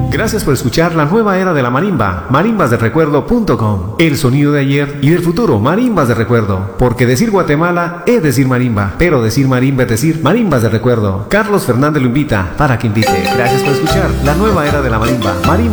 Gracias por escuchar la nueva era de la marimba, marimbasdelrecuerdo.com. El sonido de ayer y del futuro, marimbas de recuerdo. Porque decir Guatemala es decir marimba, pero decir marimba es decir marimbas de recuerdo. Carlos Fernández lo invita para que invite. Gracias por escuchar la nueva era de la marimba,